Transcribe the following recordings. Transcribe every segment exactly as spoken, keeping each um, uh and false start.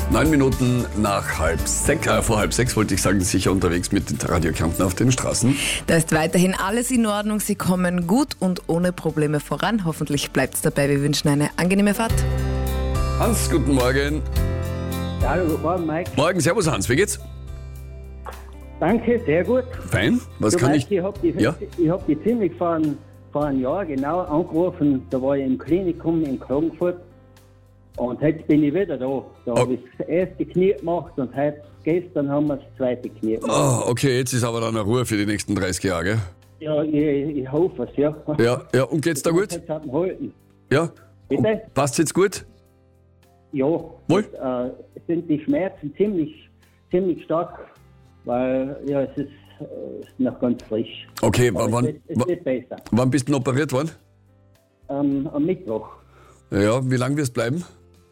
Neun Minuten nach halb sechs, äh, vor halb sechs wollte ich sagen, sicher unterwegs mit Radio Kärnten auf den Straßen. Da ist weiterhin alles in Ordnung. Sie kommen gut und ohne Probleme voran. Hoffentlich bleibt es dabei. Wir wünschen eine angenehme Fahrt. Hans, guten Morgen. Ja, hallo, guten Morgen, Mike. Morgen, servus Hans, wie geht's? Danke, sehr gut. Fein, was Du kann weißt, ich... Ich habe die, Ja? ich hab die ziemlich vor ein, vor ein Jahr genau angerufen. Da war ich im Klinikum in Klagenfurt. Und heute bin ich wieder da. Da Oh. habe ich das erste Knie gemacht und heute, gestern haben wir das zweite Knie gemacht. Oh, okay, jetzt ist aber dann eine Ruhe für die nächsten dreißig Jahre, gell? Ja, ich, ich hoffe es, ja. Ja, ja, und geht's da gut? Jetzt hat man halten. Ja? Bitte? Passt's jetzt gut? Ja. Wohl? Und, äh, es sind die Schmerzen ziemlich, ziemlich stark, weil ja, es ist, äh, ist noch ganz frisch. Okay, Aber wann, es, wird, es wird besser. wann bist du denn operiert worden? Ähm, am Mittwoch. Ja, wie lange wirst du bleiben?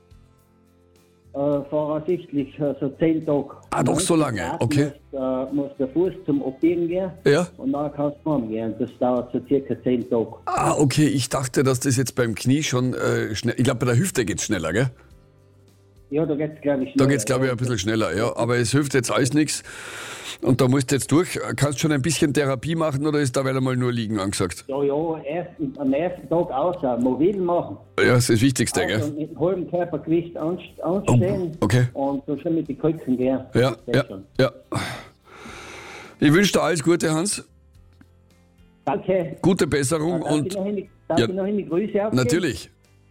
Äh, voraussichtlich äh, so zehn Tage. Ah, doch so lange, Danach okay. Muss, äh, muss der Fuß zum Operieren gehen Ja? und dann kannst du heimgehen. Das dauert so circa zehn Tage. Ah, okay, ich dachte, dass das jetzt beim Knie schon äh, schnell... Ich glaube, bei der Hüfte geht's schneller, gell? Ja, da geht's glaube ich Da schneller, geht's, glaube ich, ja. ein bisschen schneller, ja. Aber es hilft jetzt alles nichts. Und da musst du jetzt durch. Kannst du schon ein bisschen Therapie machen oder ist da wieder mal nur liegen angesagt? Ja, ja, erst, am ersten Tag außer mobil machen. Ja, das ist das Wichtigste, Also gell? mit halbem Körpergewicht anst- anstehen Oh, okay. und so schon mit den Krücken gehen. Ja, Das ja, schon. ja. Ich wünsche dir alles Gute, Hans. Danke. Gute Besserung Darf, und ich, noch eine, darf Ja. ich noch eine Grüße aufgeben? natürlich.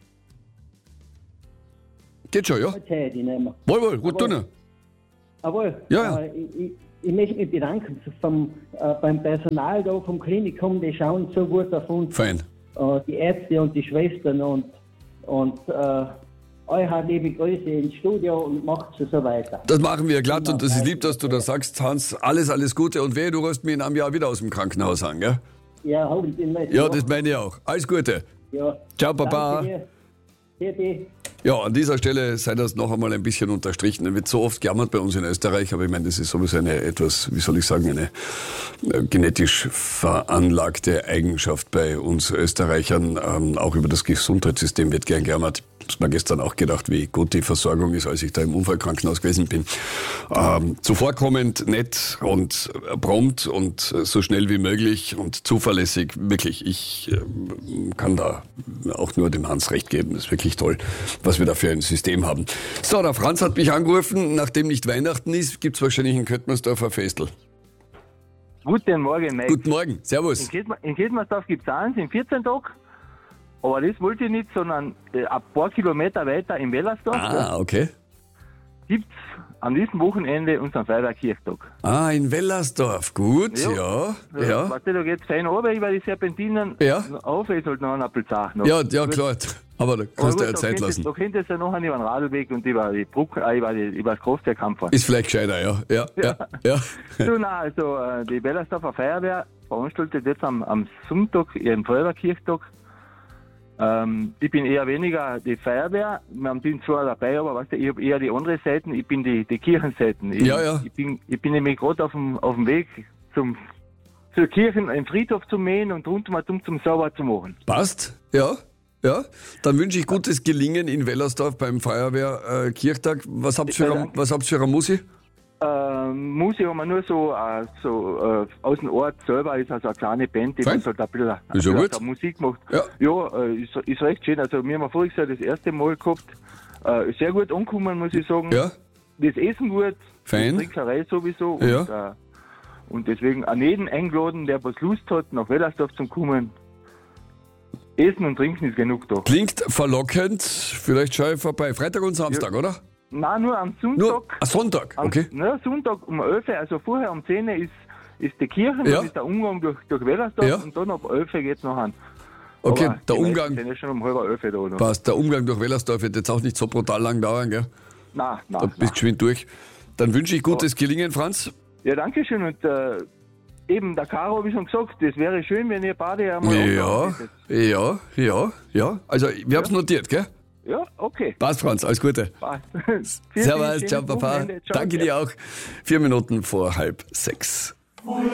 Geht schon, ja? Jetzt hätte ich die nicht mehr. Wohl, wohl, gut tun. Jawohl. Ja, ja. Äh, ich, ich, ich möchte mich bedanken vom, äh, beim Personal da vom Klinikum, die schauen so gut auf uns. Fein. Äh, die Ärzte und die Schwestern und, und äh, euch hat liebe Grüße ins Studio und macht es so weiter. Das machen wir glatt und das ist lieb, dass du das sagst, Hans. Alles, alles Gute und wehe, du rufst mich in einem Jahr wieder aus dem Krankenhaus an, gell? Ja, hoffentlich nicht. Ja, das meine ich auch. Alles Gute. Ja. Ciao, Papa. Danke dir. Bitte. Ja, an dieser Stelle sei das noch einmal ein bisschen unterstrichen. Es wird so oft gejammert bei uns in Österreich, aber ich meine, das ist sowieso eine etwas, wie soll ich sagen, eine äh, genetisch veranlagte Eigenschaft bei uns Österreichern. Ähm, auch über das Gesundheitssystem wird gern gejammert. Ich habe mir gestern auch gedacht, wie gut die Versorgung ist, als ich da im Unfallkrankenhaus gewesen bin. Ähm, zuvorkommend, nett und äh, prompt und äh, so schnell wie möglich und zuverlässig. Wirklich, ich äh, kann da auch nur dem Hans recht geben. Das ist wirklich toll, was wir da für ein System haben. So, der Franz hat mich angerufen. Nachdem nicht Weihnachten ist, gibt's wahrscheinlich in Köttmersdorf ein Festel. Guten Morgen, Mike. Guten Morgen, servus. In, Ketma, in Ketmersdorf gibt es eins in vierzehn Tagen. Aber das wollte ich nicht, sondern äh, ein paar Kilometer weiter in Wellersdorf Ah, okay. gibt es am nächsten Wochenende unseren Feuerwehrkirchtag. Ah, in Wellersdorf. Gut, ja. Ja. Ja, Weißt du, da geht es fein runter über die Serpentinen. Ja. Auf ist halt noch ein Appelzach. noch. ja, ja klar. Aber da Aber kannst du gut, ja da Zeit könntest- lassen. Da könntest du ja nachher über den Radlweg und über die Brücke, äh, über, die, über das Kraftwerk fahren. Ist vielleicht gescheiter, ja. Ja, ja, ja. Du, nein, also äh, die Wellersdorfer Feuerwehr veranstaltet jetzt am, am Sonntag ihren Feuerwehrkirchtag. Ähm, ich bin eher weniger die Feuerwehr, wir haben die zwar dabei, aber weißt du, ich habe eher die andere Seiten, ich bin die, die Kirchenseiten. Ich, Ja, ja. Ich bin, ich bin nämlich gerade auf dem, auf dem Weg zum, zur Kirche, einen Friedhof zu mähen und rundum zum sauber zu machen. Passt, ja. Ja, dann wünsche ich gutes Gelingen in Wellersdorf beim Feuerwehrkirchtag. Was habt ihr für, eine- was habt ihr für eine Musi? Ähm, Musik haben wir nur so, äh, so äh, aus dem Ort selber, ist also eine kleine Band, die Fein. was halt ein bisschen, ein Ist ja bisschen gut. so Musik macht. Ja. Ja, äh, ist, ist recht schön. Also wir haben voriges Jahr das erste Mal gehabt. Äh, sehr gut angekommen, muss ich sagen. Ja, Das Essen gut, Fein. die Trinkerei sowieso. Und, Ja. äh, und deswegen an jeden eingeladen, der was Lust hat, nach Wellersdorf zu kommen. Essen und Trinken ist genug da. klingt verlockend. Vielleicht schaue ich vorbei. Freitag und Samstag, oder? Nein, nur am Sonntag. Nur ah, Sonntag, Am, okay. Na, Sonntag um elf, also vorher um zehn ist, ist die Kirche, Ja. dann ist der Umgang durch, durch Wellersdorf Ja. und dann ab elf geht es noch an. Okay, Aber der die meisten Umgang, sind ja schon um halb elf da. Noch. passt. Der Umgang durch Wellersdorf wird jetzt auch nicht so brutal lang dauern, gell? Nein, Da nein, bist nein. du geschwind durch. Dann wünsche ich gutes Gelingen, Franz. Ja, danke schön. Und äh, eben, der Caro habe ich schon gesagt, das wäre schön, wenn ihr beide einmal Ja, anfangen würdet. ja, ja, ja. Also, wir haben es notiert, gell? Ja, okay. Passt, Franz, alles Gute. Passt. Servus, Schönes ciao, Papa. Wochenende. Ciao, Danke dir auch. Vier Minuten vor halb sechs.